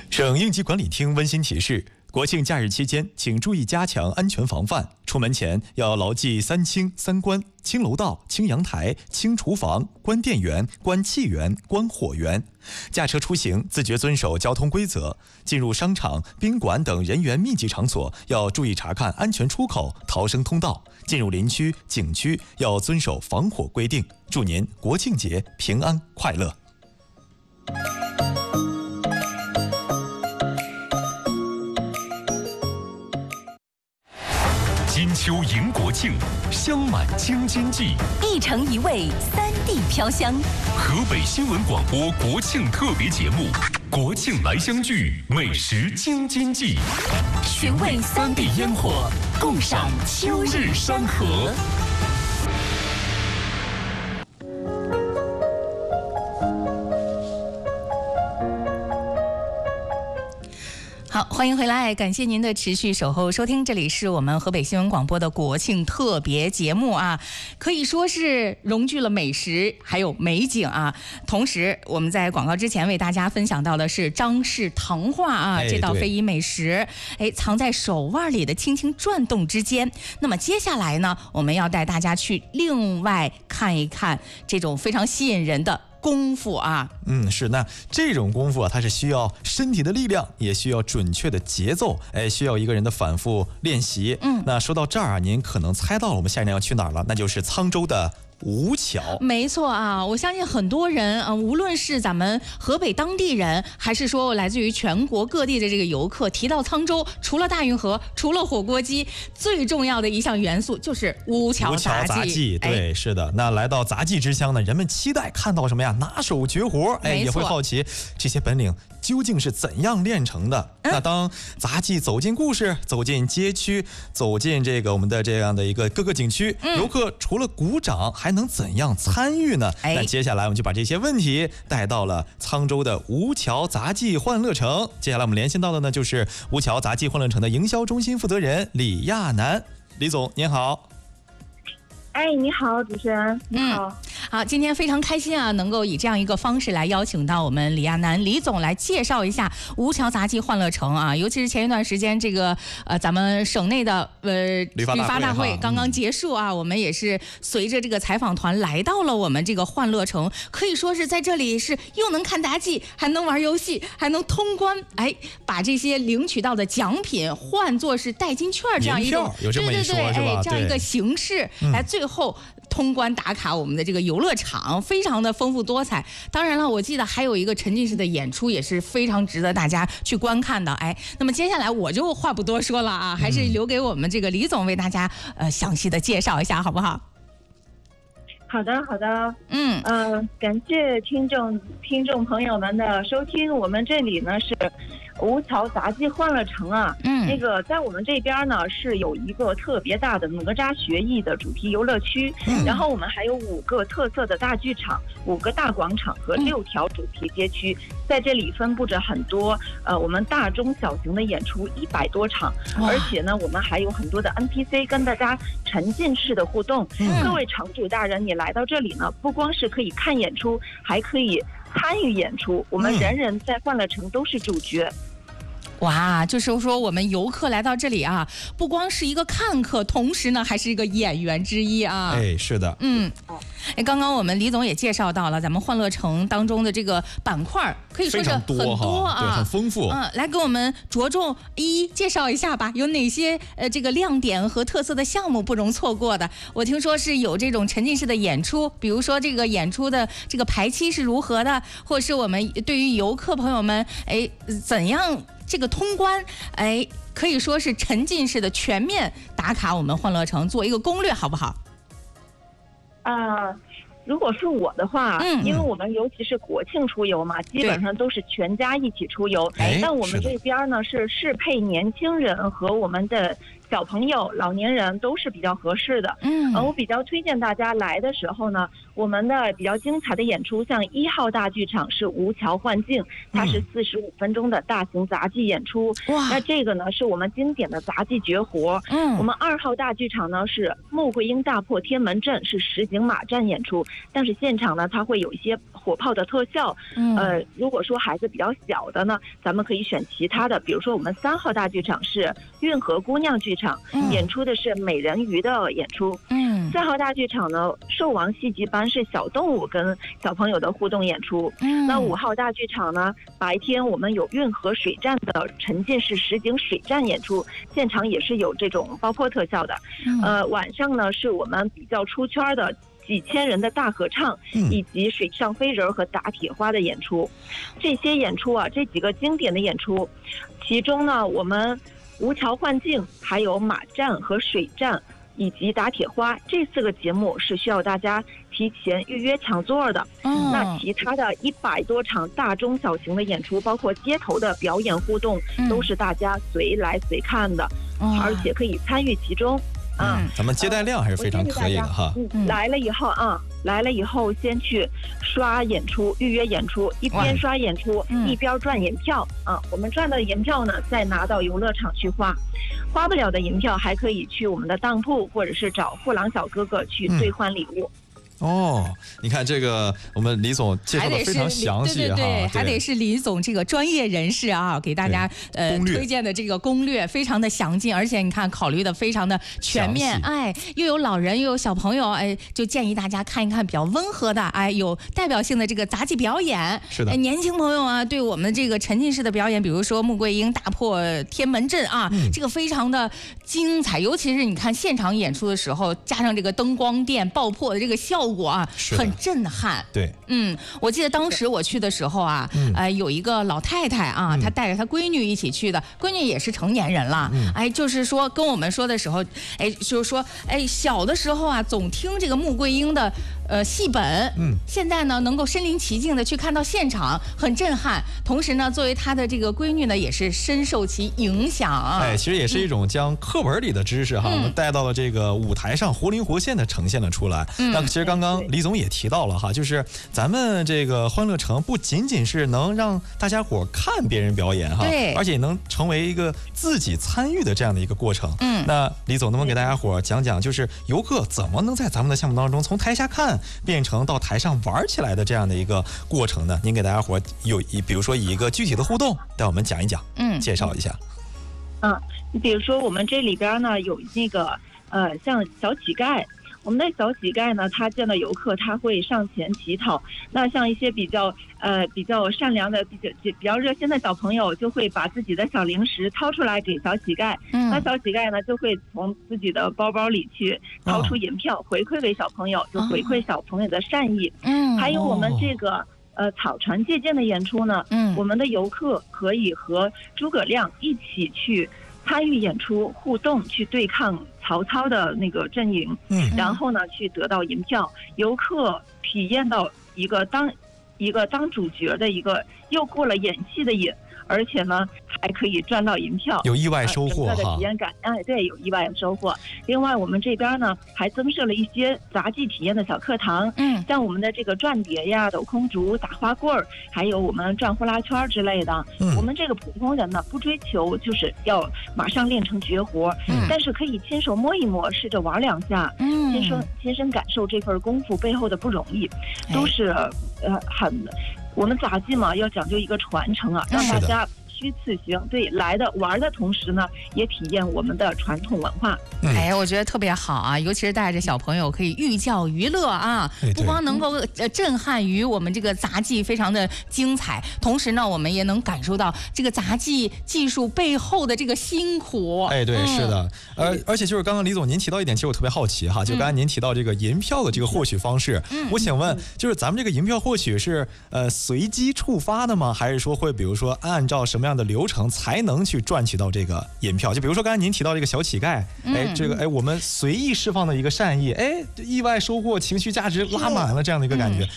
省应急管理厅温馨提示：国庆假日期间，请注意加强安全防范。出门前要牢记3清3关：清楼道、清阳台、清厨房、关电源、关气源、关火源。驾车出行自觉遵守交通规则。进入商场、宾馆等人员密集场所，要注意查看安全出口、逃生通道。进入林区、景区要遵守防火规定。祝您国庆节平安快乐！ 金秋迎国庆，香满京津冀， 一城一味，3地飘香。 河北新闻广播国庆特别节目《国庆来相聚，美食京津冀》， 寻味3地烟火，共赏秋日山河。好，欢迎回来，感谢您的持续守候收听，这里是我们河北新闻广播的国庆特别节目啊，可以说是融聚了美食还有美景啊。同时我们在广告之前为大家分享到的是张氏糖化啊，这道非遗美食，藏在手腕里的轻轻转动之间。那么接下来呢，我们要带大家去另外看一看这种非常吸引人的功夫啊。 是，那这种功夫啊，它是需要身体的力量，也需要准确的节奏，需要一个人的反复练习。那说到这儿啊，您可能猜到了我们下一站要去哪儿了，那就是沧州的吴桥。 没错啊，我相信很多人无论是咱们河北当地人，还是说来自于全国各地的这个游客，提到沧州，除了大运河，除了火锅鸡，最重要的一项元素就是吴桥杂技。 对，是的。那来到杂技之乡呢，人们期待看到什么呀？拿手绝活，也会好奇这些本领究竟是怎样练成的。那当杂技走进故事，走进街区，走进这个我们的这样的一个各个景区，游客除了鼓掌还能怎样参与呢？那接下来我们就把这些问题带到了沧州的吴桥杂技欢乐城。接下来我们连线到的呢，就是吴桥杂技欢乐城的营销中心负责人李亚楠。李总您好。 你好，主持人，你好。 好，今天非常开心啊，能够以这样一个方式来邀请到我们李亚楠李总来介绍一下吴桥杂技欢乐城啊。尤其是前一段时间这个咱们省内的旅发大会刚刚结束啊，我们也是随着这个采访团来到了我们这个欢乐城，可以说是在这里是又能看杂技，还能玩游戏，还能通关，把这些领取到的奖品换作是代金券这样一种， 有这么一说是吧？ 这样一个形式来最后通关打卡我们的这个游乐场，非常的丰富多彩。当然了，我记得还有一个沉浸式的演出也是非常值得大家去观看的。那么接下来我就话不多说了啊，还是留给我们这个李总为大家详细的介绍一下，好不好？ 好的，感谢听众朋友们的收听。我们这里呢是吴桥杂技欢乐城啊，那个在我们这边呢是有一个特别大的哪吒学艺的主题游乐区，然后我们还有5个特色的大剧场、5个大广场和6条主题街区，在这里分布着很多我们大中小型的演出100多场，而且呢我们还有很多的 NPC 跟大家沉浸式的互动。各位场主大人，你来到这里呢，不光是可以看演出，还可以参与演出，我们人人在欢乐城都是主角。 哇，就是说我们游客来到这里啊，不光是一个看客，同时呢还是一个演员之一啊。 是的。 刚刚我们李总也介绍到了咱们欢乐城当中的这个板块，可以说是很多啊， 对，很丰富。 来给我们着重一一介绍一下吧，有哪些这个亮点和特色的项目不容错过的？我听说是有这种沉浸式的演出，比如说这个演出的这个排期是如何的，或者是我们对于游客朋友们怎样这个通关，可以说是沉浸式的全面打卡我们欢乐城，做一个攻略好不好？ 如果是我的话，因为我们尤其是国庆出游嘛，基本上都是全家一起出游。但我们这边呢是适配年轻人和我们的小朋友、老年人都是比较合适的。我比较推荐大家来的时候呢，我们的比较精彩的演出，像1号大剧场是吴桥幻境，它是45分钟的大型杂技演出。那这个呢是我们经典的杂技绝活。我们2号大剧场呢是穆桂英大破天门阵，是实景马战演出，但是现场呢它会有一些火炮的特效。如果说孩子比较小的呢，咱们可以选其他的，比如说我们3号大剧场是运河姑娘剧场，演出的是美人鱼的演出。4号大剧场呢，兽王戏剧班是小动物跟小朋友的互动演出。那5号大剧场呢，白天我们有运河水战的沉浸式实景水战演出，现场也是有这种爆破特效的。晚上呢是我们比较出圈的几千人的大合唱，以及水上飞人和打铁花的演出。这些演出啊，这几个经典的演出，其中呢我们吴桥幻境还有马战和水战以及打铁花这4个节目是需要大家提前预约抢座的。那其他的100多场大中小型的演出，包括街头的表演互动，都是大家随来随看的，而且可以参与其中。 咱们接待量还是非常可以的哈。 来了以后先去刷演出，预约演出，一边刷演出一边赚银票。我们赚的银票呢，再拿到游乐场去花。花不了的银票还可以去我们的当铺，或者是找富郎小哥哥去兑换礼物。 你看这个，我们李总介绍的非常详细哈， 对，还得是李总这个专业人士啊，给大家推荐的这个攻略非常的详尽，而且你看考虑的非常的全面，又有老人又有小朋友，就建议大家看一看比较温和的，有代表性的这个杂技表演。 是的， 年轻朋友啊，对我们这个沉浸式的表演，比如说穆桂英大破天门阵啊，这个非常的精彩，尤其是你看现场演出的时候，加上这个灯光电爆破的这个效果啊，很震撼。 对， 我记得当时我去的时候啊，有一个老太太啊，她带着她闺女一起去的，闺女也是成年人了，就是说跟我们说的时候，就是说，小的时候啊，总听这个穆桂英的戏本，现在呢能够身临其境的去看到现场，很震撼。同时呢，作为她的这个闺女呢，也是深受其影响。 其实也是一种将课本里的知识哈，带到了这个舞台上，活灵活现的呈现了出来。那其实刚刚李总也提到了哈，就是咱们这个欢乐城不仅仅是能让大家伙看别人表演哈，而且能成为一个自己参与的这样的一个过程。那李总能不能给大家伙讲讲，就是游客怎么能在咱们的项目当中从台下看变成到台上玩起来的这样的一个过程呢？您给大家伙比如说以一个具体的互动带我们讲一讲，介绍一下。 你比如说我们这里边呢有那个像小乞丐。我们的小乞丐呢，他见到游客，他会上前乞讨。那像一些比较善良的、比较热心的小朋友，就会把自己的小零食掏出来给小乞丐。那小乞丐呢，就会从自己的包包里去掏出银票回馈给小朋友，就回馈小朋友的善意。还有我们这个草船借箭的演出呢，我们的游客可以和诸葛亮一起去参与演出，互动去对抗曹操的那个阵营，然后呢去得到银票，游客体验到一个当主角的一个又过了演戏的瘾，而且呢还可以赚到银票， 有意外收获哈。 整个的体验感，对，有意外收获。另外我们这边呢还增设了一些杂技体验的小课堂，像我们的这个转碟呀、抖空竹、打花棍儿，还有我们转呼啦圈之类的。我们这个普通人呢不追求就是要马上练成绝活，但是可以亲手摸一摸，试着玩2下，亲身感受这份功夫背后的不容易，都是我们杂技嘛要讲究一个传承啊，让大家虚次行，对，来的玩的同时呢，也体验我们的传统文化。 我觉得特别好啊，尤其是带着小朋友可以寓教于乐啊，不光能够震撼于我们这个杂技非常的精彩，同时呢，我们也能感受到这个杂技技术背后的这个辛苦。 对，是的，而且就是刚刚李总您提到一点，其实我特别好奇哈，就刚才您提到这个银票的这个获取方式，我想问，就是咱们这个银票获取是随机触发的吗？还是说会比如说按照什么样的流程才能去赚取到这个银票？就比如说刚才您提到这个小乞丐，我们随意释放的一个善意，意外收获情绪价值拉满了这样的一个感觉，